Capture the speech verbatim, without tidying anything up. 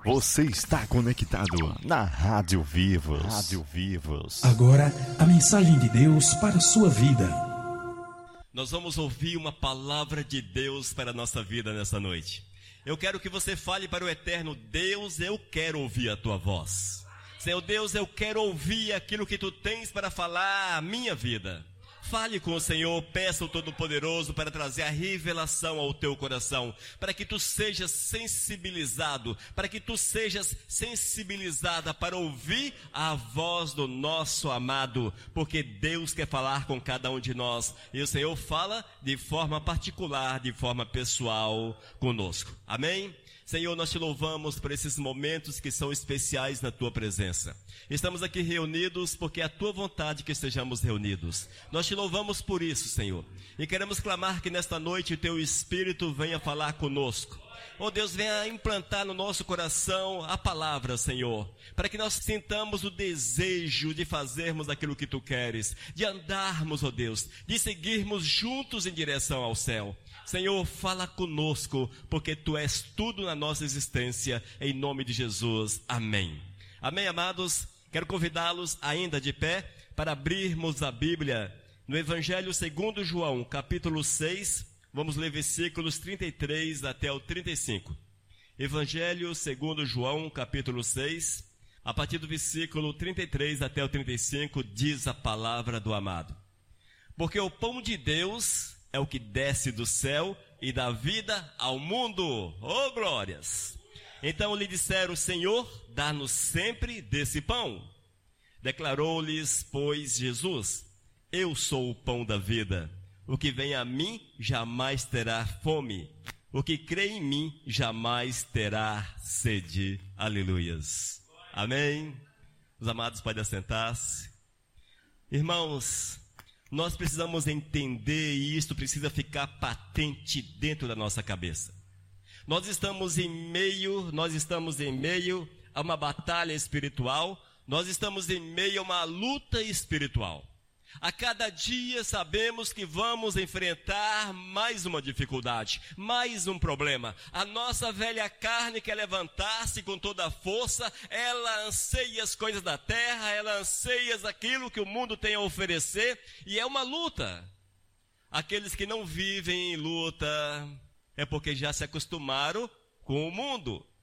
Você está conectado na Rádio Vivos. Rádio Vivos. Agora, a mensagem de Deus para a sua vida. Nós vamos ouvir uma palavra de Deus para a nossa vida nessa noite. Eu quero que você fale para o Eterno: Deus, eu quero ouvir a tua voz. Senhor Deus, eu quero ouvir aquilo que tu tens para falar à minha vida. Fale com o Senhor, peça o Todo-Poderoso para trazer a revelação ao teu coração, para que tu sejas sensibilizado, para que tu sejas sensibilizada para ouvir a voz do nosso amado, porque Deus quer falar com cada um de nós, e o Senhor fala de forma particular, de forma pessoal conosco. Amém? Senhor, nós te louvamos por esses momentos que são especiais na tua presença. Estamos aqui reunidos porque é a tua vontade que estejamos reunidos. Nós te louvamos por isso, Senhor. E queremos clamar que nesta noite o teu Espírito venha falar conosco. Oh Deus, venha implantar no nosso coração a palavra, Senhor, para que nós sintamos o desejo de fazermos aquilo que tu queres, de andarmos, oh Deus, de seguirmos juntos em direção ao céu. Senhor, fala conosco, porque tu és tudo na nossa existência, em nome de Jesus. Amém. Amém, amados? Quero convidá-los, ainda de pé, para abrirmos a Bíblia no Evangelho segundo João, capítulo seis, vamos ler versículos trinta e três até o trinta e cinco. Evangelho segundo João, capítulo seis, a partir do versículo trinta e três até o trinta e cinco, diz a palavra do amado. Porque o pão de Deus é o que desce do céu e dá vida ao mundo. Oh, glórias! Então lhe disseram: Senhor, dá-nos sempre desse pão. Declarou-lhes, pois, Jesus: Eu sou o pão da vida. O que vem a mim jamais terá fome. O que crê em mim jamais terá sede. Aleluias. Amém. Os amados podem assentar-se. Irmãos, nós precisamos entender, e isto precisa ficar patente dentro da nossa cabeça. Nós estamos em meio, nós estamos em meio a uma batalha espiritual, nós estamos em meio a uma luta espiritual. A cada dia sabemos que vamos enfrentar mais uma dificuldade, mais um problema. A nossa velha carne quer levantar-se com toda a força, ela anseia as coisas da terra, ela anseia aquilo que o mundo tem a oferecer, e é uma luta. Aqueles que não vivem em luta é porque já se acostumaram com o mundo.